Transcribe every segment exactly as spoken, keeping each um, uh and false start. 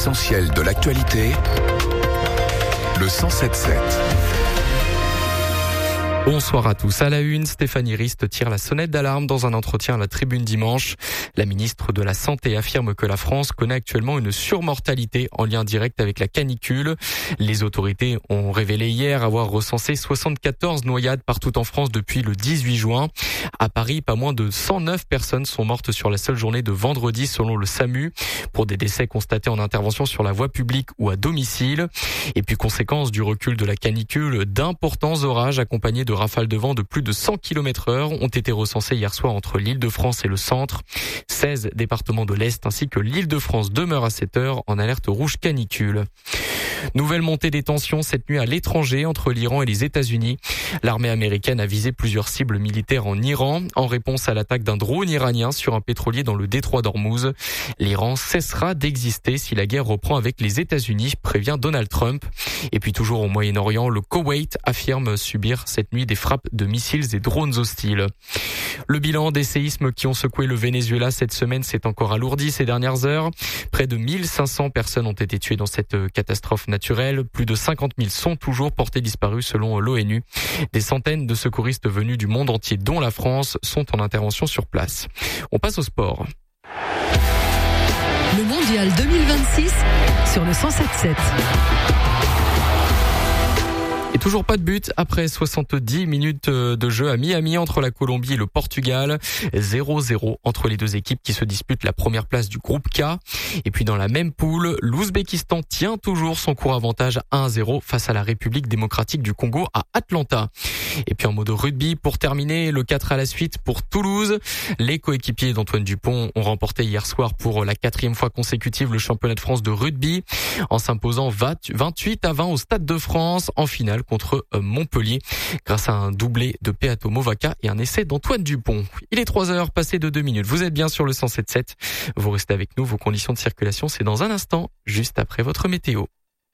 L'essentiel de l'actualité, le cent sept sept. Bonsoir à tous. À la une, Stéphanie Rist tire la sonnette d'alarme dans un entretien à la Tribune dimanche. La ministre de la Santé affirme que la France connaît actuellement une surmortalité en lien direct avec la canicule. Les autorités ont révélé hier avoir recensé soixante-quatorze noyades partout en France depuis le dix-huit juin. À Paris, pas moins de cent neuf personnes sont mortes sur la seule journée de vendredi selon le SAMU pour des décès constatés en intervention sur la voie publique ou à domicile. Et puis, conséquence du recul de la canicule, d'importants orages accompagnés de rafales de vent de plus de cent kilomètres heure ont été recensés hier soir entre l'Île-de-France et le centre. seize départements de l'Est ainsi que l'Île-de-France demeurent à cette heure en alerte rouge canicule. Nouvelle montée des tensions cette nuit à l'étranger entre l'Iran et les États-Unis. L'armée américaine a visé plusieurs cibles militaires en Iran en réponse à l'attaque d'un drone iranien sur un pétrolier dans le détroit d'Ormuz. L'Iran cessera d'exister si la guerre reprend avec les États-Unis, prévient Donald Trump. Et puis toujours au Moyen-Orient, le Koweït affirme subir cette nuit des frappes de missiles et drones hostiles. Le bilan des séismes qui ont secoué le Venezuela cette semaine s'est encore alourdi ces dernières heures. Près de mille cinq cents personnes ont été tuées dans cette catastrophe naturelle. Plus de cinquante mille sont toujours portés disparus selon l'ONU. Des centaines de secouristes venus du monde entier, dont la France, sont en intervention sur place. On passe au sport. Le mondial deux mille vingt-six sur le cent sept sept. Et toujours pas de but après soixante-dix minutes de jeu à Miami entre la Colombie et le Portugal. zéro zéro entre les deux équipes qui se disputent la première place du groupe K. Et puis dans la même poule, l'Ouzbékistan tient toujours son court avantage un à zéro face à la République démocratique du Congo à Atlanta. Et puis en mode rugby, pour terminer, le quatre à la suite pour Toulouse. Les coéquipiers d'Antoine Dupont ont remporté hier soir pour la quatrième fois consécutive le championnat de France de rugby en s'imposant vingt-huit à vingt au Stade de France en finale contre Montpellier grâce à un doublé de Peato Movaca et un essai d'Antoine Dupont. Il est trois heures passées de deux minutes. Vous êtes bien sur le cent sept sept. Vous restez avec nous. Vos conditions de circulation, c'est dans un instant, juste après votre météo.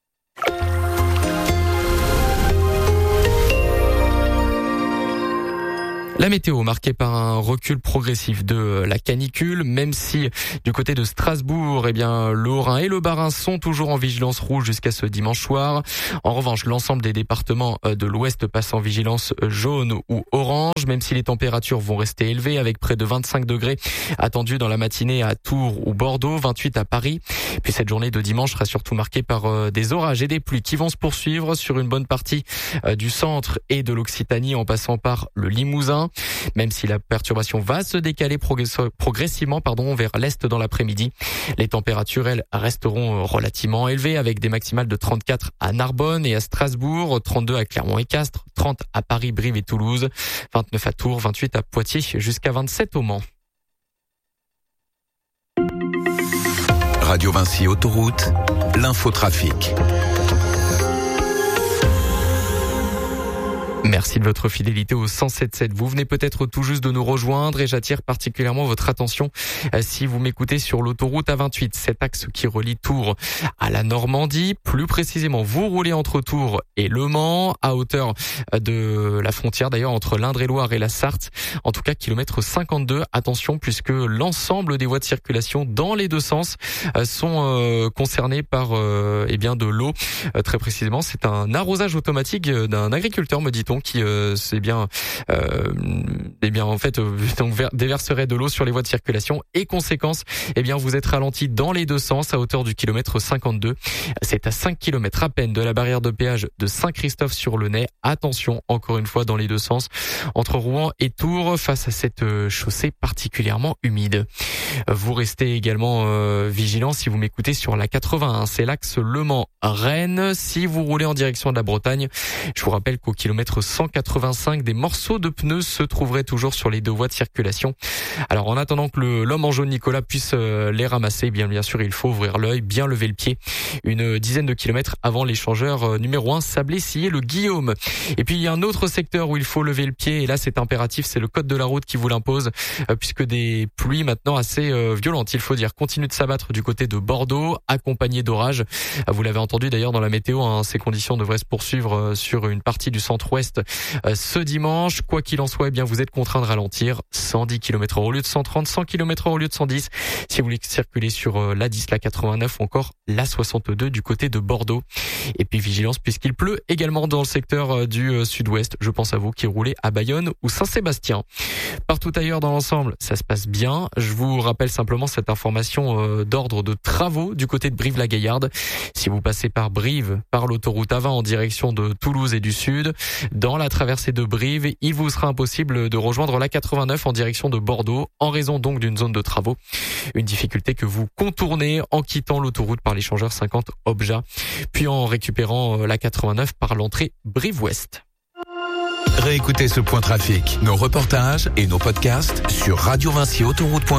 La météo marquée par un recul progressif de la canicule, même si du côté de Strasbourg, eh bien, le Haut-Rhin et le Bas-Rhin sont toujours en vigilance rouge jusqu'à ce dimanche soir. En revanche, l'ensemble des départements de l'Ouest passent en vigilance jaune ou orange, même si les températures vont rester élevées avec près de vingt-cinq degrés attendus dans la matinée à Tours ou Bordeaux, vingt-huit à Paris. Puis cette journée de dimanche sera surtout marquée par des orages et des pluies qui vont se poursuivre sur une bonne partie du centre et de l'Occitanie en passant par le Limousin. Même si la perturbation va se décaler progressivement pardon, vers l'est dans l'après-midi. Les températures, elles, resteront relativement élevées avec des maximales de trente-quatre à Narbonne et à Strasbourg, trente-deux à Clermont et Castres, trente à Paris, Brive et Toulouse, vingt-neuf à Tours, vingt-huit à Poitiers, jusqu'à vingt-sept au Mans. Radio Vinci Autoroute, l'infotrafic. Merci de votre fidélité au cent sept sept. Vous venez peut-être tout juste de nous rejoindre et j'attire particulièrement votre attention si vous m'écoutez sur l'autoroute A vingt-huit, cet axe qui relie Tours à la Normandie. Plus précisément, vous roulez entre Tours et Le Mans, à hauteur de la frontière d'ailleurs entre l'Indre-et-Loire et la Sarthe. En tout cas, kilomètre cinquante-deux. Attention, puisque l'ensemble des voies de circulation dans les deux sens sont concernées par eh bien de l'eau. Très précisément, c'est un arrosage automatique d'un agriculteur, me dit-on, qui euh, c'est bien euh, eh bien en fait euh, donc déverserait de l'eau sur les voies de circulation et conséquence eh bien vous êtes ralenti dans les deux sens à hauteur du kilomètre cinquante-deux. C'est à cinq kilomètres à peine de la barrière de péage de Saint-Christophe-sur-le-Nez. Attention encore une fois dans les deux sens entre Rouen et Tours face à cette chaussée particulièrement humide. Vous restez également euh, vigilant si vous m'écoutez sur la quatre-vingt-un, c'est l'axe Le Mans-Rennes. Si vous roulez en direction de la Bretagne, je vous rappelle qu'au kilomètre cent quatre-vingt-cinq, des morceaux de pneus se trouveraient toujours sur les deux voies de circulation. Alors en attendant que le, l'homme en jaune Nicolas puisse euh, les ramasser, bien bien sûr il faut ouvrir l'œil, bien lever le pied. Une dizaine de kilomètres avant l'échangeur euh, numéro un, Sablé-Sillé, le Guillaume. Et puis il y a un autre secteur où il faut lever le pied et là c'est impératif, c'est le code de la route qui vous l'impose euh, puisque des pluies maintenant assez euh, violentes, il faut dire, continuent de s'abattre du côté de Bordeaux, accompagnées d'orages. Vous l'avez entendu d'ailleurs dans la météo, hein, ces conditions devraient se poursuivre euh, sur une partie du centre-ouest Sud-Ouest euh, ce dimanche. Quoi qu'il en soit, eh bien vous êtes contraint de ralentir. cent dix kilomètres heure au lieu de cent trente, cent kilomètres heure au lieu de cent dix. Si vous voulez circuler sur euh, l'A dix, la quatre-vingt-neuf ou encore l'A soixante-deux du côté de Bordeaux. Et puis vigilance puisqu'il pleut également dans le secteur euh, du euh, Sud-Ouest. Je pense à vous qui roulez à Bayonne ou Saint-Sébastien. Partout ailleurs dans l'ensemble, ça se passe bien. Je vous rappelle simplement cette information euh, d'ordre de travaux du côté de Brive-la-Gaillarde. Si vous passez par Brive, par l'autoroute A vingt en direction de Toulouse et du Sud, dans la traversée de Brive, il vous sera impossible de rejoindre la quatre-vingt-neuf en direction de Bordeaux, en raison donc d'une zone de travaux. Une difficulté que vous contournez en quittant l'autoroute par l'échangeur cinquante Obja, puis en récupérant la quatre-vingt-neuf par l'entrée Brive-Ouest. Réécoutez ce point trafic, nos reportages et nos podcasts sur radio vinci autoroute point com.